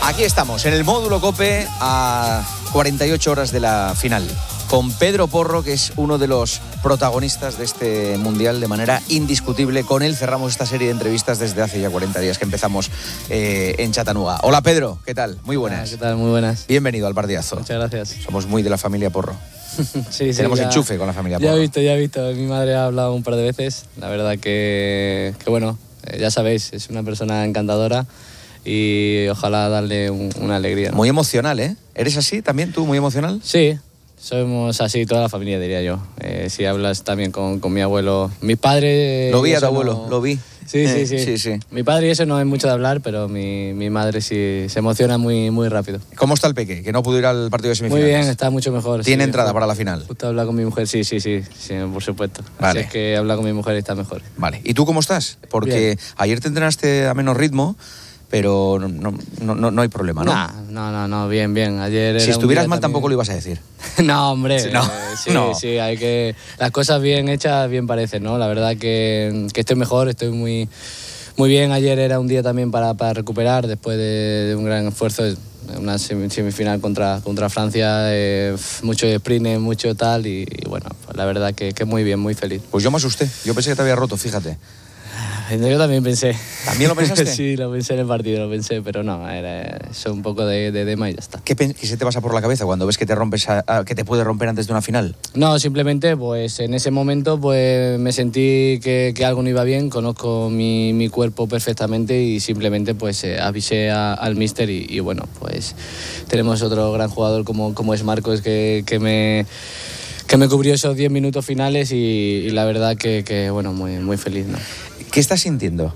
Aquí estamos, en el módulo COPE, a 48 horas de la final, con Pedro Porro, que es uno de los protagonistas de este Mundial de manera indiscutible. Con él cerramos esta serie de entrevistas desde hace ya 40 días que empezamos en Chattanooga. Hola Pedro, ¿qué tal? Muy buenas. ¿Qué tal? Muy buenas. Bienvenido al partidazo. Muchas gracias. Somos muy de la familia Porro. Sí, Tenemos ya, enchufe con la familia Porro. Ya he visto. Mi madre ha hablado un par de veces. La verdad que bueno, ya sabéis, es una persona encantadora y ojalá darle una alegría, ¿no? Muy emocional, ¿eh? ¿Eres así también tú, muy emocional? Sí, somos así toda la familia, diría yo. Si hablas también con mi abuelo, mis padres... Lo vi a tu abuelo, lo vi. Sí. Mi padre y eso no es mucho de hablar, pero mi madre sí se emociona muy, muy rápido. ¿Cómo está el peque? Que no pudo ir al partido de semifinales. Muy bien, está mucho mejor. ¿Tiene sí, entrada para la final? Justo habla con mi mujer, sí, por supuesto. Vale. Así es que habla con mi mujer y está mejor. Vale. ¿Y tú cómo estás? Porque bien. Ayer te entrenaste a menos ritmo, pero no hay problema, ¿no? No, bien. Ayer era si estuvieras mal también... tampoco lo ibas a decir. No, hombre. No. Sí, hay que... Las cosas bien hechas bien parecen, ¿no? La verdad que estoy mejor, estoy muy bien. Ayer era un día también para recuperar después de un gran esfuerzo. Una semifinal contra Francia, mucho sprint, mucho tal y bueno, pues la verdad que muy bien, muy feliz. Pues yo me asusté, yo pensé que te había roto, fíjate. Yo también pensé. ¿También lo pensaste? Sí, lo pensé en el partido, pero no, era eso, un poco de edema y ya está. ¿Qué se te pasa por la cabeza cuando ves que te rompes que te puede romper antes de una final? No, simplemente pues en ese momento pues me sentí que algo no iba bien, conozco mi cuerpo perfectamente y simplemente pues avisé al míster y bueno, pues tenemos otro gran jugador como es Marcos que me cubrió esos 10 minutos finales y la verdad que bueno, muy feliz, ¿no? ¿Qué estás sintiendo?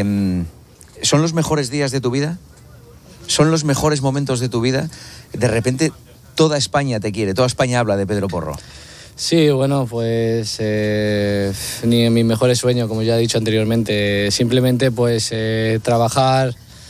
¿Son los mejores días de tu vida? ¿Son los mejores momentos de tu vida? De repente toda España te quiere, toda España habla de Pedro Porro. Sí, bueno, pues ni en mis mejores sueños, como ya he dicho anteriormente. Simplemente pues trabajar,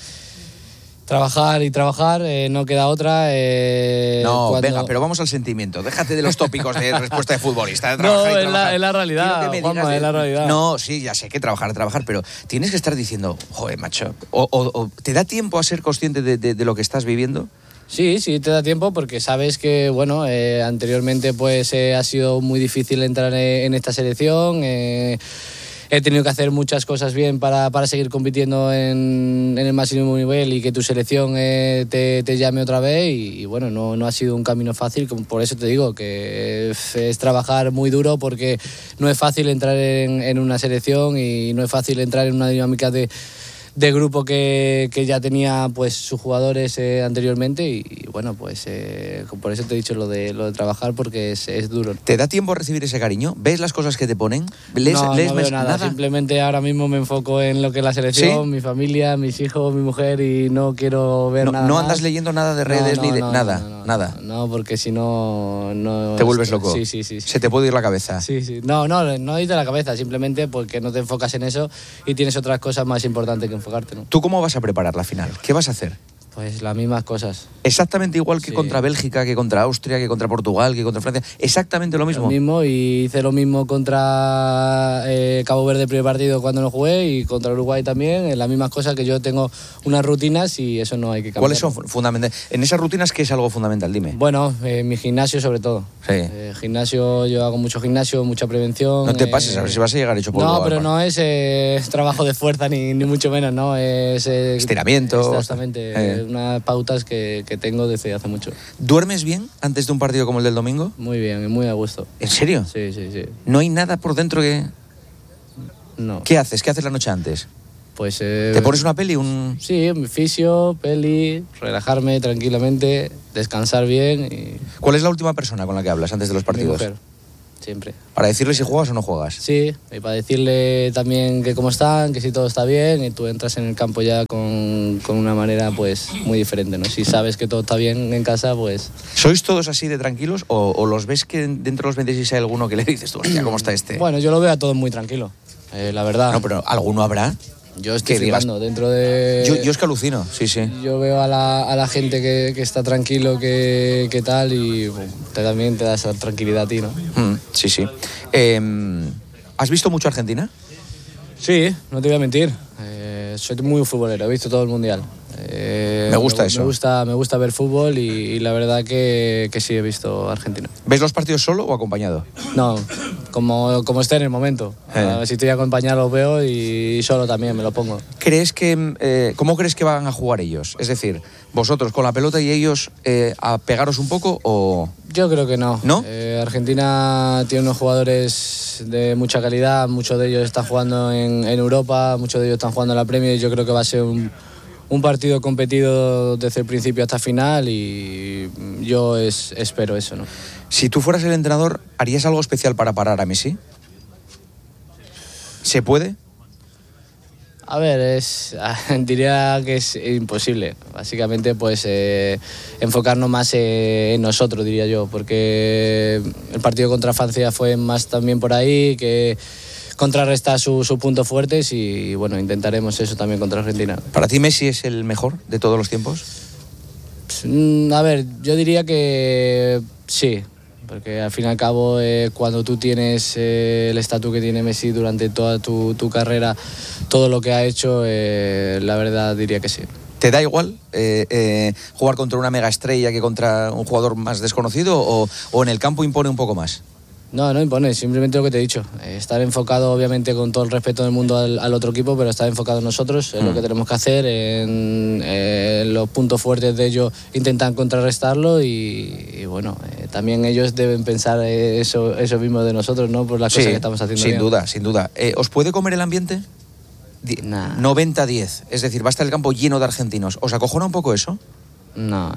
no queda otra. Venga, pero vamos al sentimiento. Déjate de los tópicos de respuesta de futbolista. No, es la realidad, Juanma, es la realidad. No, sí, ya sé que trabajar, pero tienes que estar diciendo, joder, macho, o ¿te da tiempo a ser consciente de lo que estás viviendo? Sí, te da tiempo porque sabes que, bueno, anteriormente pues ha sido muy difícil entrar en esta selección. He tenido que hacer muchas cosas bien para seguir compitiendo en el máximo nivel y que tu selección te llame otra vez y bueno, no ha sido un camino fácil, por eso te digo que es trabajar muy duro porque no es fácil entrar en una selección y no es fácil entrar en una dinámica de grupo que ya tenía pues sus jugadores anteriormente y bueno, pues por eso te he dicho lo de trabajar porque es duro. ¿Te da tiempo a recibir ese cariño? ¿Ves las cosas que te ponen? No veo nada, simplemente ahora mismo me enfoco en lo que es la selección, ¿sí? Mi familia, mis hijos, mi mujer y no quiero ver nada. ¿No andas leyendo nada de redes ni de nada? Nada. No, porque si no... ¿Te vuelves loco? Sí. ¿Se te puede ir la cabeza? Sí. No ir de la cabeza, simplemente porque no te enfocas en eso y tienes otras cosas más importantes que enfocarte, ¿no? ¿Tú cómo vas a preparar la final? ¿Qué vas a hacer? Pues las mismas cosas. Exactamente igual que contra Bélgica, que contra Austria, que contra Portugal, que contra Francia. Exactamente lo mismo. Lo mismo, y hice lo mismo contra Cabo Verde el primer partido cuando no jugué y contra Uruguay también. Las mismas cosas, que yo tengo unas rutinas y eso no hay que cambiar. ¿Cuáles son fundamentales? En esas rutinas, ¿qué es algo fundamental? Dime. Bueno, mi gimnasio sobre todo. Sí. Gimnasio, yo hago mucho gimnasio, mucha prevención. No te pases, a ver si vas a llegar hecho polvo. No, pero no es trabajo de fuerza ni mucho menos, ¿no? Es estiramiento. Exactamente, unas pautas que tengo desde hace mucho. ¿Duermes bien antes de un partido como el del domingo? Muy bien, muy a gusto. ¿En serio? Sí. ¿No hay nada por dentro que...? No. ¿Qué haces? ¿Qué haces la noche antes? Pues... ¿Te pones una peli? Sí, mi fisio, peli, relajarme tranquilamente, descansar bien y... ¿Cuál es la última persona con la que hablas antes de los partidos? Mi mujer, siempre. ¿Para decirle si juegas o no juegas? Sí, y para decirle también que cómo están, que si todo está bien, y tú entras en el campo ya con una manera pues muy diferente, ¿no? Si sabes que todo está bien en casa, pues... ¿Sois todos así de tranquilos o los ves que dentro de los 26 hay alguno que le dices tú, hostia, ¿cómo está este? Bueno, yo lo veo a todos muy tranquilo, la verdad. No, pero ¿alguno habrá? Yo estoy flipando dentro de... Yo es que alucino, sí. Yo veo a la gente que está tranquilo, que tal, y también te da esa tranquilidad a ti, ¿no? Sí. ¿Has visto mucho Argentina? Sí, no te voy a mentir. Soy muy futbolero, he visto todo el Mundial. Me gusta eso. Me gusta ver fútbol y la verdad que sí he visto Argentina. ¿Ves los partidos solo o acompañado? No, como esté en el momento. Si estoy acompañado los veo y solo también me lo pongo. ¿Cómo crees que van a jugar ellos? Es decir, vosotros con la pelota y ellos a pegaros un poco o... Yo creo que no. ¿No? Argentina tiene unos jugadores de mucha calidad, muchos de ellos están jugando en Europa, muchos de ellos están jugando en la Premier y yo creo que va a ser un partido competido desde el principio hasta el final y yo espero eso, ¿no? Si tú fueras el entrenador, ¿harías algo especial para parar a Messi? ¿Se puede? A ver, diría que es imposible. Básicamente, pues enfocarnos más en nosotros, diría yo, porque el partido contra Francia fue más también por ahí, que contrarrestar sus puntos fuertes y bueno, intentaremos eso también contra Argentina. ¿Para ti Messi es el mejor de todos los tiempos? A ver, yo diría que sí. Porque al fin y al cabo, cuando tú tienes el estatus que tiene Messi durante toda tu carrera, todo lo que ha hecho, la verdad diría que sí. ¿Te da igual jugar contra una mega estrella que contra un jugador más desconocido o en el campo impone un poco más? No impone, simplemente lo que te he dicho. Estar enfocado, obviamente, con todo el respeto del mundo al otro equipo, pero estar enfocado en nosotros, en lo que tenemos que hacer, en los puntos fuertes de ellos, intentar contrarrestarlo y bueno, también ellos deben pensar eso mismo de nosotros, ¿no? Por las cosas que estamos haciendo bien. Sin duda. ¿Os puede comer el ambiente? Nah. 90-10, es decir, va a estar el campo lleno de argentinos. ¿Os acojona un poco eso? No,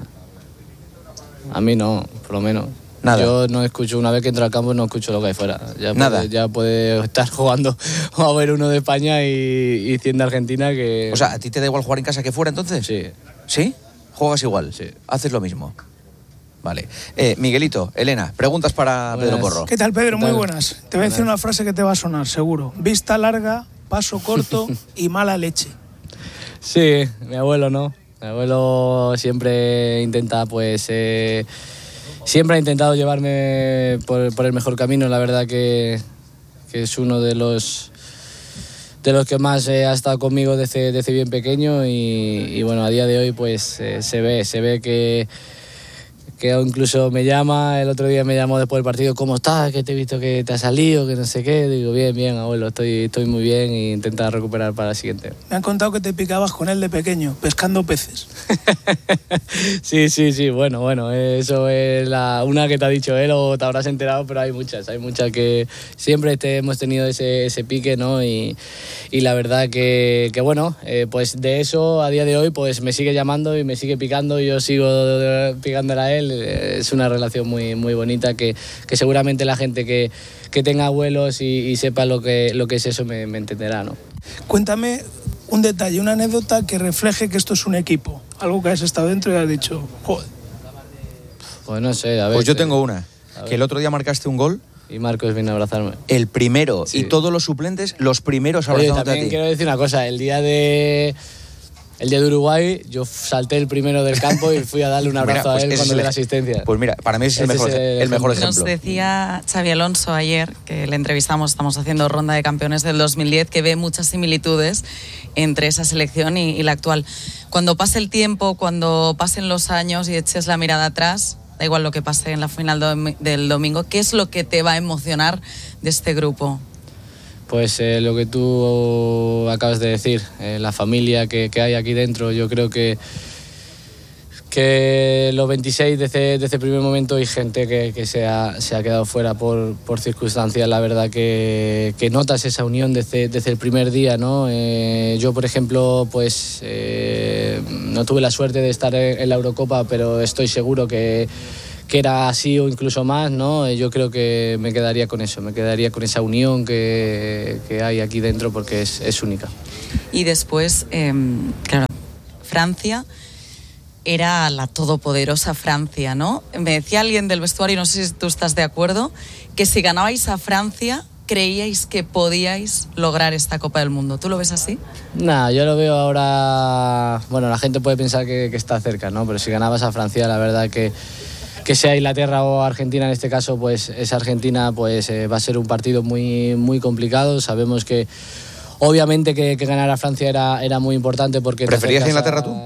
a mí no, por lo menos. Nada. Yo no escucho, una vez que entro al campo no escucho lo que hay fuera. Ya puede estar jugando a ver uno de España y 100 de Argentina que... O sea, ¿a ti te da igual jugar en casa que fuera entonces? Sí. ¿Sí? ¿Juegas igual? Sí. ¿Haces lo mismo? Vale. Miguelito, Elena, preguntas para Buenas. Pedro Porro. ¿Qué tal, Pedro? ¿Qué tal? Muy buenas. Te voy a decir una frase que te va a sonar, seguro. Vista larga, paso corto y mala leche. Sí, mi abuelo, ¿no? Mi abuelo siempre intenta, siempre ha intentado llevarme por el mejor camino. La verdad que es uno de los que más ha estado conmigo desde bien pequeño y bueno, a día de hoy pues se ve que incluso me llama, el otro día me llamó después del partido, ¿cómo estás? Que te he visto que te ha salido, que no sé qué. Digo, bien, abuelo, estoy muy bien e intenta recuperar para la siguiente. Me han contado que te picabas con él de pequeño, pescando peces. Sí, bueno, eso es una que te ha dicho él o te habrás enterado, pero hay muchas que siempre hemos tenido ese pique, ¿no? Y la verdad que bueno, pues de eso a día de hoy pues me sigue llamando y me sigue picando y yo sigo picándole a él. Es una relación muy bonita que seguramente la gente que tenga abuelos y sepa lo que es eso me entenderá, ¿no? Cuéntame un detalle, una anécdota que refleje que esto es un equipo. Algo que has estado dentro y has dicho, joder. Pues no sé, a ver. Pues yo tengo una. Que el otro día marcaste un gol. Y Marcos viene a abrazarme. El primero. Sí. Y todos los suplentes, los primeros abrazándote a ti. También quiero decir una cosa. El día de Uruguay, yo salté el primero del campo y fui a darle un abrazo a él cuando le la asistencia. Pues mira, para mí es el mejor ejemplo. Nos decía Xavi Alonso ayer, que le entrevistamos, estamos haciendo ronda de campeones del 2010, que ve muchas similitudes entre esa selección y la actual. Cuando pase el tiempo, cuando pasen los años y eches la mirada atrás, da igual lo que pase en la final del domingo, ¿qué es lo que te va a emocionar de este grupo? Pues lo que tú acabas de decir, la familia que hay aquí dentro, yo creo que los 26 desde el primer momento hay gente que se ha quedado fuera por circunstancias, la verdad que notas esa unión desde el primer día, ¿no? Yo, por ejemplo, pues no tuve la suerte de estar en la Eurocopa, pero estoy seguro que era así o incluso más, ¿no? Yo creo que me quedaría con eso, me quedaría con esa unión que hay aquí dentro porque es única. Y después, claro, Francia era la todopoderosa Francia, ¿no? Me decía alguien del vestuario, no sé si tú estás de acuerdo, que si ganabais a Francia, creíais que podíais lograr esta Copa del Mundo. ¿Tú lo ves así? Nah, yo lo veo ahora... Bueno, la gente puede pensar que está cerca, ¿no? Pero si ganabas a Francia, la verdad que sea Inglaterra o Argentina en este caso, pues esa Argentina pues va a ser un partido muy complicado. Sabemos que obviamente que ganar a Francia era muy importante porque... ¿Preferías Inglaterra tú?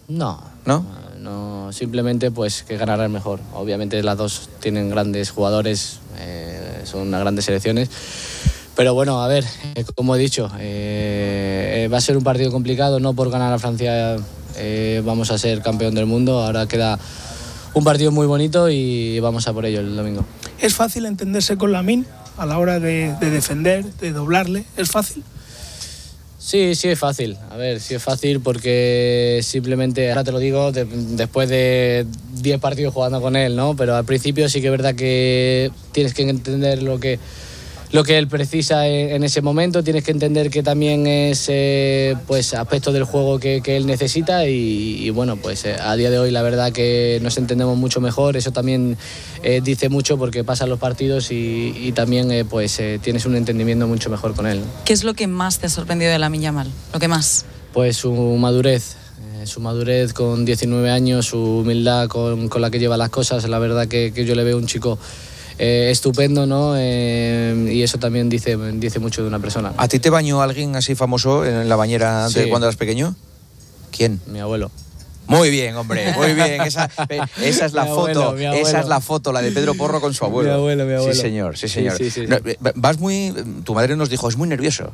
No, simplemente pues que ganará el mejor. Obviamente las dos tienen grandes jugadores, son unas grandes selecciones. Pero bueno, a ver, como he dicho, va a ser un partido complicado, no por ganar a Francia vamos a ser campeón del mundo, ahora queda un partido muy bonito y vamos a por ello el domingo. ¿Es fácil entenderse con Lamine a la hora de defender, de doblarle? ¿Es fácil? Sí es fácil. A ver, sí es fácil porque simplemente, ahora te lo digo, después de 10 partidos jugando con él, ¿no? Pero al principio sí que es verdad que tienes que entender lo que él precisa en ese momento, tienes que entender que también es pues aspectos del juego que él necesita y bueno, pues a día de hoy la verdad que nos entendemos mucho mejor, eso también dice mucho porque pasan los partidos y también pues tienes un entendimiento mucho mejor con él. ¿Qué es lo que más te ha sorprendido de Lamine Yamal? ¿Lo que más? Pues su madurez con 19 años, su humildad con la que lleva las cosas, la verdad que yo le veo un chico estupendo, ¿no? Y eso también dice mucho de una persona. ¿A ti te bañó alguien así famoso en la bañera de cuando eras pequeño? ¿Quién? Mi abuelo. Muy bien, hombre, muy bien. Esa es la foto. Mi abuelo. Esa es la foto, la de Pedro Porro con su abuelo. Mi abuelo. Sí, señor. Sí. No, vas muy. Tu madre nos dijo, es muy nervioso.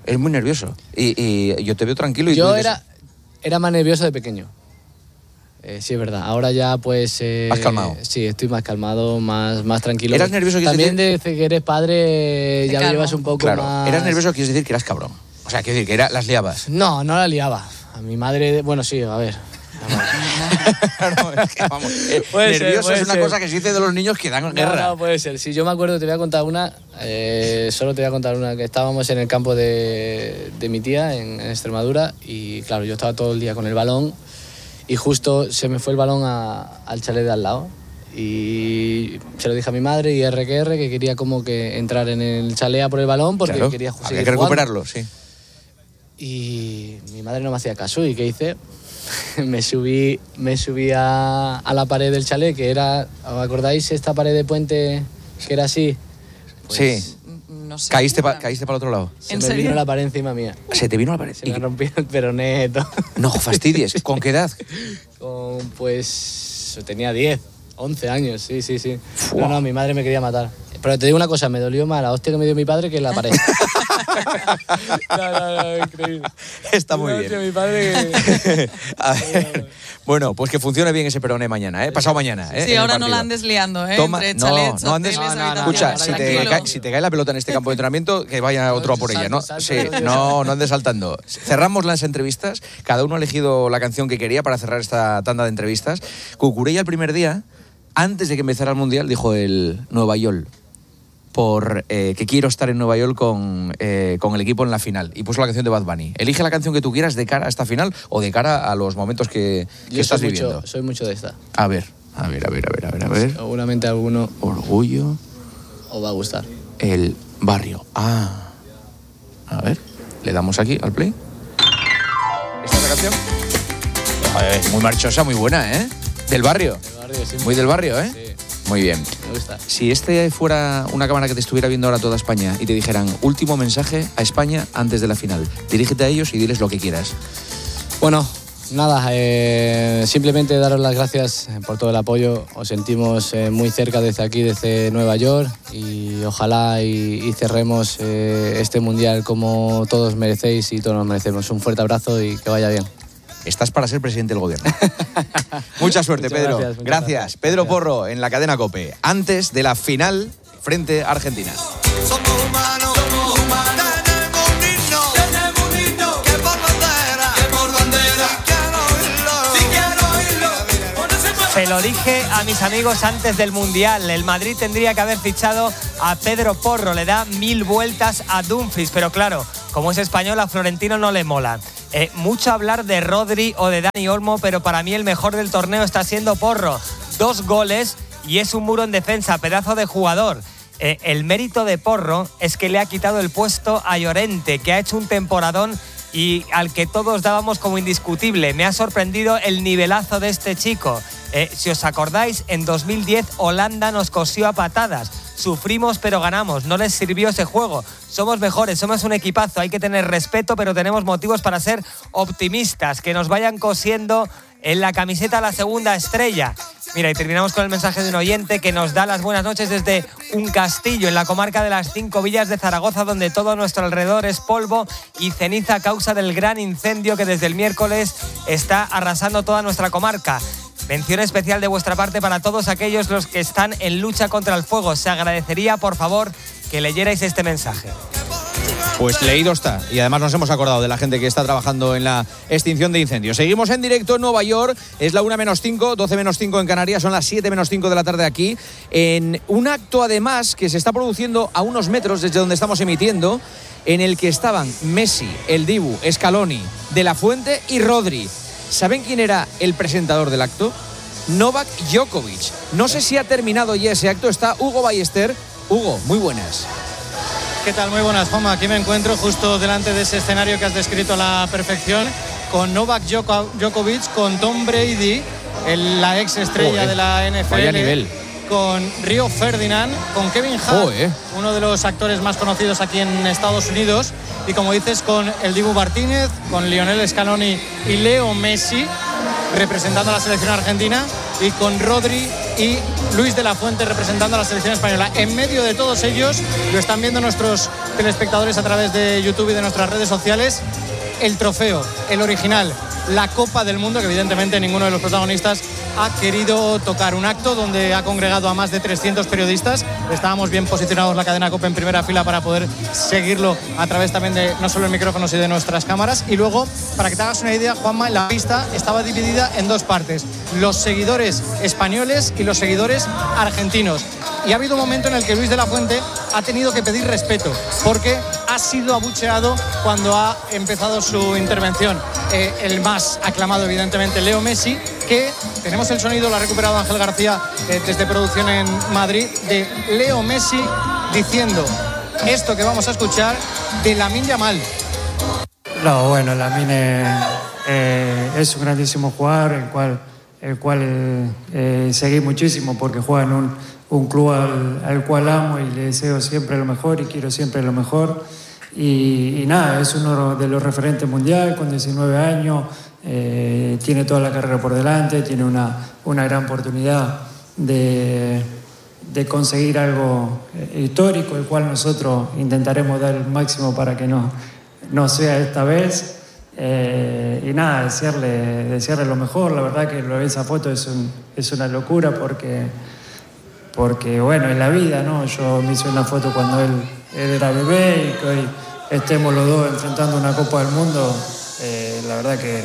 Y yo te veo tranquilo. Y yo era más nervioso de pequeño. Sí, es verdad. Ahora ya pues... ¿Más calmado? Sí, estoy más calmado, más tranquilo. ¿Eras nervioso? También desde que eres padre ya lo llevas un poco más... ¿Eras nervioso? Quieres decir que eras cabrón. O sea, quiero decir que las liabas. No la liaba. A mi madre... Bueno, sí, a ver. No, es que, vamos, nervioso es una cosa que se dice de los niños que dan guerra. No, puede ser. Si yo me acuerdo, te voy a contar una. Solo te voy a contar una. Que estábamos en el campo de mi tía en Extremadura y claro, yo estaba todo el día con el balón y justo se me fue el balón al chalet de al lado y se lo dije a mi madre y que quería como que entrar en el chalet a por el balón porque quería seguir había que recuperarlo, sí. Y mi madre no me hacía caso y ¿qué hice? me subí a la pared del chalet, que era, ¿os acordáis esta pared de puente que era así? Pues, sí. No sé. ¿Caíste para el otro lado? Se me vino la pared encima mía. ¿Se te vino la pared? Se me rompió el peroné. No fastidies. ¿Con qué edad? Pues tenía 10, 11 años, sí. No, mi madre me quería matar. Pero te digo una cosa, me dolió más la hostia que me dio mi padre que la pared. No, increíble. Está muy bien. Mi padre A ver, bueno, pues que funcione bien ese peroné mañana, Pasado mañana, Sí, ahora no la andes liando, Toma, entre chalets, no andes. Escucha, si te cae la pelota en este campo de entrenamiento, que vaya otro a por ella, ¿no? Sí, no andes saltando. Cerramos las entrevistas. Cada uno ha elegido la canción que quería para cerrar esta tanda de entrevistas. Cucurella el primer día, antes de que empezara el Mundial, dijo el Nueva York. Que quiero estar en Nueva York con el equipo en la final y puso la canción de Bad Bunny. Elige la canción que tú quieras de cara a esta final o de cara a los momentos que estás viviendo. Soy mucho de esta. A ver. Seguramente alguno Orgullo os va a gustar. El barrio. A ver, le damos aquí al play. ¿Esta es la canción? Muy marchosa, muy buena, Del barrio. Sí, muy del barrio, Sí. Muy bien. Me gusta. Si fuera una cámara que te estuviera viendo ahora toda España y te dijeran último mensaje a España antes de la final, dirígete a ellos y diles lo que quieras. Bueno, nada, simplemente daros las gracias por todo el apoyo. Os sentimos muy cerca desde aquí, desde Nueva York y ojalá y cerremos este Mundial como todos merecéis y todos nos merecemos. Un fuerte abrazo y que vaya bien. Estás para ser presidente del gobierno. Mucha suerte, Pedro. Gracias. Pedro Porro en la cadena COPE. Antes de la final frente a Argentina. Somos humanos, tenemos un himno, que por bandera, si quiero oírlo. Se lo dije a mis amigos antes del Mundial. El Madrid tendría que haber fichado a Pedro Porro. Le da 1000 vueltas a Dumfries, pero claro, como es español, a Florentino no le mola. Mucho hablar de Rodri o de Dani Olmo, pero para mí el mejor del torneo está siendo Porro. 2 goles y es un muro en defensa, pedazo de jugador. El mérito de Porro es que le ha quitado el puesto a Llorente, que ha hecho un temporadón y al que todos dábamos como indiscutible. Me ha sorprendido el nivelazo de este chico. Si os acordáis, en 2010 Holanda nos cosió a patadas. Sufrimos pero ganamos, no les sirvió ese juego. Somos mejores, somos un equipazo, hay que tener respeto, pero tenemos motivos para ser optimistas. Que nos vayan cosiendo en la camiseta la segunda estrella. Mira, y terminamos con el mensaje de un oyente que nos da las buenas noches desde un castillo en la comarca de las 5 Villas de Zaragoza, donde todo a nuestro alrededor es polvo y ceniza a causa del gran incendio que desde el miércoles está arrasando toda nuestra comarca. Mención especial de vuestra parte para todos aquellos los que están en lucha contra el fuego. Se agradecería, por favor, que leyerais este mensaje. Pues leído está. Y además nos hemos acordado de la gente que está trabajando en la extinción de incendios. Seguimos en directo en Nueva York. Es la 1:05, 12:05 en Canarias. Son las 7:05 de la tarde aquí. En un acto, además, que se está produciendo a unos metros desde donde estamos emitiendo, en el que estaban Messi, el Dibu, Scaloni, De La Fuente y Rodri. ¿Saben quién era el presentador del acto? Novak Djokovic. No sé si ha terminado ya ese acto. Está Hugo Ballester. Hugo, muy buenas. ¿Qué tal? Muy buenas, Juanma. Aquí me encuentro justo delante de ese escenario que has descrito a la perfección, con Novak Djokovic, con Tom Brady, la ex estrella de la NFL, vaya nivel. con Rio Ferdinand, con Kevin Hart, uno de los actores más conocidos aquí en Estados Unidos, y como dices, con el Dibu Martínez, con Lionel Scaloni y Leo Messi, representando a la selección argentina, y con Rodri y Luis de la Fuente representando a la selección española. En medio de todos ellos, lo están viendo nuestros telespectadores a través de YouTube y de nuestras redes sociales, el trofeo, el original, la Copa del Mundo, que evidentemente ninguno de los protagonistas ha querido tocar. Un acto donde ha congregado a más de 300 periodistas. Estábamos bien posicionados la cadena COPE en primera fila para poder seguirlo a través también de no solo el micrófono, sino de nuestras cámaras. Y luego, para que te hagas una idea, Juanma, la pista estaba dividida en dos partes: los seguidores españoles y los seguidores argentinos. Y ha habido un momento en el que Luis de la Fuente ha tenido que pedir respeto, porque ha sido abucheado cuando ha empezado su intervención. El más aclamado, evidentemente, Leo Messi, que tenemos el sonido, lo ha recuperado Ángel García desde producción en Madrid, de Leo Messi diciendo esto que vamos a escuchar de Lamine Yamal. No, bueno, Lamine es un grandísimo jugador, el cual seguí muchísimo, porque juega en un club al cual amo y le deseo siempre lo mejor y quiero siempre lo mejor. Y nada, es uno de los referentes mundial con 19 años, tiene toda la carrera por delante, tiene una gran oportunidad de conseguir algo histórico, el cual nosotros intentaremos dar el máximo para que no sea esta vez. Y nada, desearle lo mejor. La verdad que lo de esa foto es una locura porque bueno, es la vida, ¿no? Yo me hice una foto cuando él era bebé, y que hoy estemos los dos enfrentando una Copa del Mundo, la verdad que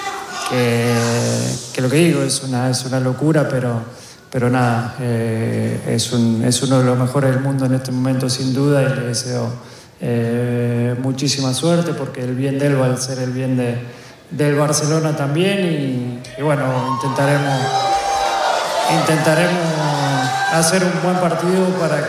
lo que digo es una locura, pero nada, es uno de los mejores del mundo en este momento sin duda, y le deseo muchísima suerte, porque el bien de él va a ser el bien del Barcelona también, y bueno, intentaremos hacer un buen partido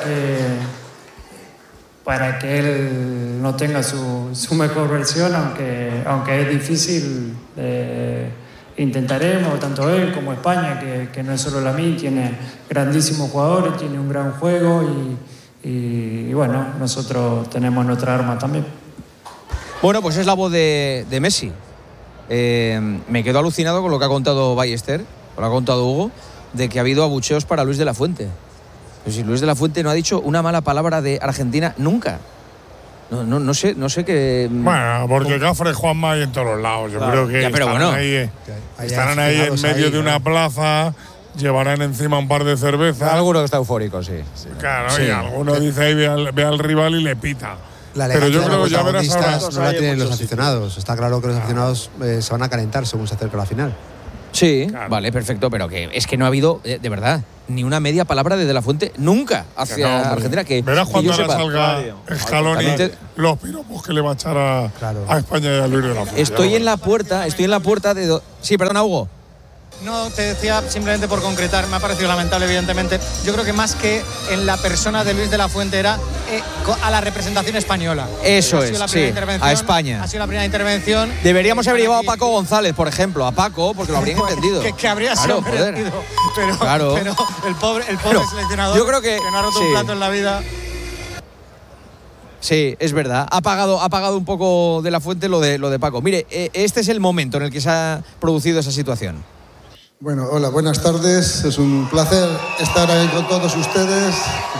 para que él no tenga su mejor versión, aunque es difícil. Intentaremos, tanto él como España, que no es solo Lamine, tiene grandísimos jugadores, tiene un gran juego, y bueno, nosotros tenemos nuestra arma también. Bueno, pues es la voz de Messi. Me quedo alucinado con lo que ha contado Ballester, con lo que ha contado Hugo, de que ha habido abucheos para Luis de la Fuente. Pero si Luis de la Fuente no ha dicho una mala palabra de Argentina nunca. No sé qué. Bueno, porque Cafre Juanma hay en todos los lados. Yo creo que estarán ahí en medio de una plaza, llevarán encima un par de cervezas. Alguno que está eufórico, sí. Claro, sí. Y alguno dice ahí ve al rival y le pita. Pero yo creo que ya verás ahora. No la tienen los aficionados. Está claro que los aficionados se van a calentar según se acerca la final. Sí, claro. Vale, perfecto, pero que es que no ha habido, de verdad, ni una media palabra de La Fuente nunca hacia Argentina. Verás cuando ahora salga Scaloni los piropos que le va a echar a España y a Luis de la Fuente. Estoy en la puerta de... Sí, perdona, Hugo. No, te decía simplemente por concretar, me ha parecido lamentable, evidentemente. Yo creo que más que en la persona de Luis de la Fuente era a la representación española. Eso es, sí, a España. Ha sido la primera intervención. Deberíamos haber llevado a Paco González, por ejemplo, a Paco, porque lo habrían entendido. que habría sido merecido. Pero el pobre seleccionador, yo creo que no ha roto un plato en la vida. Sí, es verdad. Ha pagado un poco de la Fuente lo de Paco. Mire, este es el momento en el que se ha producido esa situación. Bueno, hola, buenas tardes. Es un placer estar ahí con todos ustedes.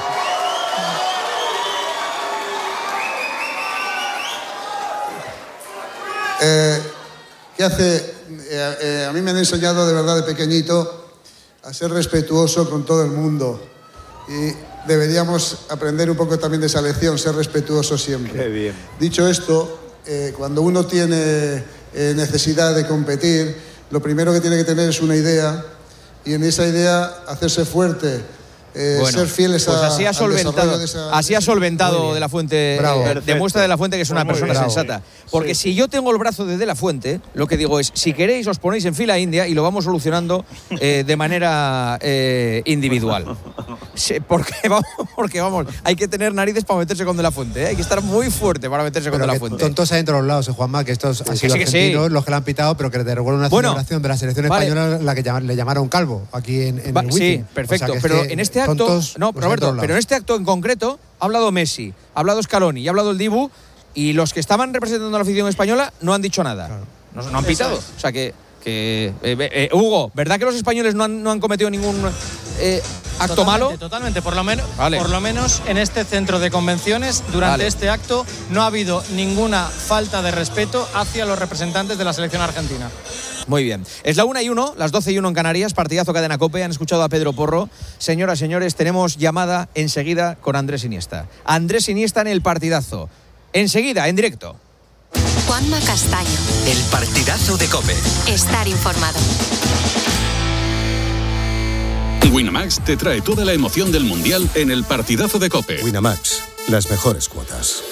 ¿Qué hace? A mí me han enseñado de verdad de pequeñito a ser respetuoso con todo el mundo. Y deberíamos aprender un poco también de esa lección, ser respetuoso siempre. Qué bien. Dicho esto, cuando uno tiene necesidad de competir, lo primero que tiene que tener es una idea y en esa idea hacerse fuerte. Ser fieles pues así ha solventado de la Fuente. Demuestra de la Fuente que es una persona sensata. Porque si yo tengo el brazo de la Fuente, lo que digo es, si queréis os ponéis en fila india y lo vamos solucionando de manera individual. Sí, porque vamos, hay que tener narices para meterse con de la Fuente, ¿eh? Hay que estar muy fuerte para meterse con de la Fuente. Tontos hay en todos lados, Juanma, que estos han sido argentinos los que le han pitado, pero que te recuerdo una celebración de la selección española en la que le llamaron calvo aquí en el Wizzing. Sí, perfecto, pero en este acto, Roberto, pero en este acto en concreto ha hablado Messi, ha hablado Scaloni y ha hablado el Dibu, y los que estaban representando a la afición española no han dicho nada. Claro. No han pitado. O sea que Hugo, ¿verdad que los españoles no han cometido ningún acto malo? Totalmente, por lo menos en este centro de convenciones, durante este acto, no ha habido ninguna falta de respeto hacia los representantes de la selección argentina. Muy bien. Es la 1:01, las 12:01 en Canarias, partidazo Cadena COPE. Han escuchado a Pedro Porro. Señoras, señores, tenemos llamada enseguida con Andrés Iniesta. Andrés Iniesta en el partidazo. Enseguida, en directo. Juanma Castaño. El partidazo de COPE. Estar informado. Winamax te trae toda la emoción del Mundial en el partidazo de COPE. Winamax, las mejores cuotas.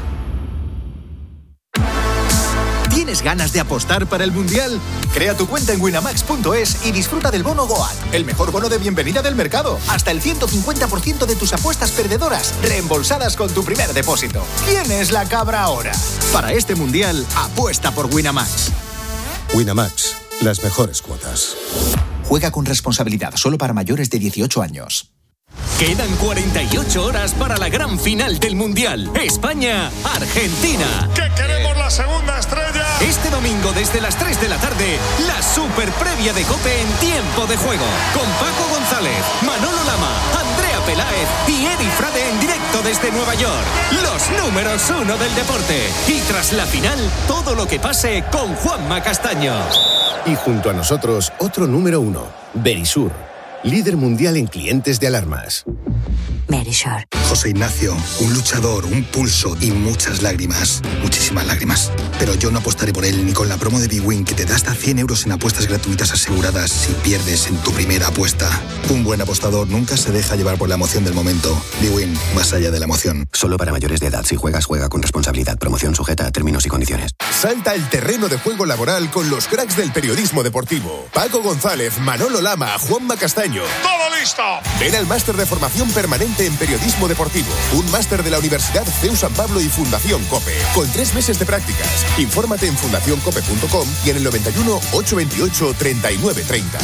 ¿Tienes ganas de apostar para el Mundial? Crea tu cuenta en winamax.es y disfruta del bono Goat, el mejor bono de bienvenida del mercado. Hasta el 150% de tus apuestas perdedoras reembolsadas con tu primer depósito. ¿Quién es la cabra ahora? Para este Mundial, apuesta por Winamax. Winamax, las mejores cuotas. Juega con responsabilidad, solo para mayores de 18 años. Quedan 48 horas para la gran final del Mundial. España-Argentina. ¡Que queremos la segunda estrella! Este domingo desde las 3 de la tarde, la super previa de COPE en tiempo de juego. Con Paco González, Manolo Lama, Andrea Peláez y Eri Frade en directo desde Nueva York. Los números 1 del deporte. Y tras la final, todo lo que pase con Juanma Castaño. Y junto a nosotros, otro número 1, Verisur. Líder mundial en clientes de alarmas. Verisur. José Ignacio, un luchador, un pulso y muchas lágrimas. Muchísimas lágrimas. Pero yo no apostaré por él ni con la promo de bwin que te da hasta 100 euros en apuestas gratuitas aseguradas si pierdes en tu primera apuesta. Un buen apostador nunca se deja llevar por la emoción del momento. bwin, más allá de la emoción. Solo para mayores de edad. Si juegas, juega con responsabilidad. Promoción sujeta a términos y condiciones. Salta el terreno de juego laboral con los cracks del periodismo deportivo. Paco González, Manolo Lama, Juanma Castaño. ¡Todo listo! Ven al máster de formación permanente en periodismo deportivo. Un máster de la Universidad CEU San Pablo y Fundación COPE. Con 3 meses de prácticas. Infórmate en fundacioncope.com y en el 91 828 3930.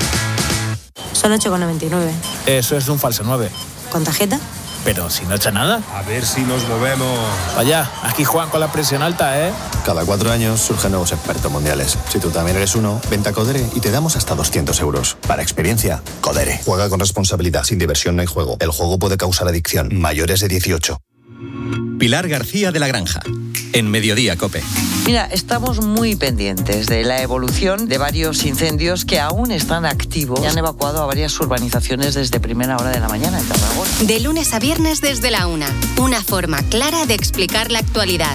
Son 8,99. Eso es un falso 9. ¿Con tarjeta? Pero si no echa nada. A ver si nos movemos. Vaya, aquí Juan con la presión alta, ¿eh? Cada 4 años surgen nuevos expertos mundiales. Si tú también eres uno, vente a Codere y te damos hasta 200 euros. Para experiencia, Codere. Juega con responsabilidad. Sin diversión no hay juego. El juego puede causar adicción. Mayores de 18. Pilar García de la Granja, en Mediodía COPE. Mira, estamos muy pendientes de la evolución de varios incendios que aún están activos y han evacuado a varias urbanizaciones desde primera hora de la mañana en Tarragona. De lunes a viernes desde la 1. Una forma clara de explicar la actualidad.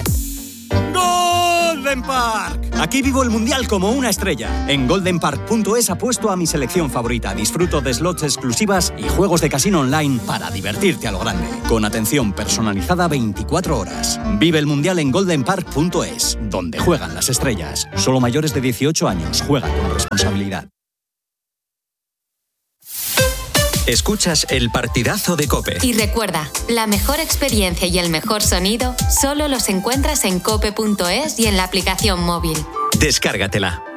Golden Park. Aquí vivo el Mundial como una estrella. En goldenpark.es apuesto a mi selección favorita. Disfruto de slots exclusivas y juegos de casino online para divertirte a lo grande. Con atención personalizada 24 horas. Vive el Mundial en goldenpark.es, donde juegan las estrellas. Solo mayores de 18 años. Juega con responsabilidad. Escuchas el partidazo de COPE. Y recuerda, la mejor experiencia y el mejor sonido solo los encuentras en cope.es y en la aplicación móvil. Descárgatela.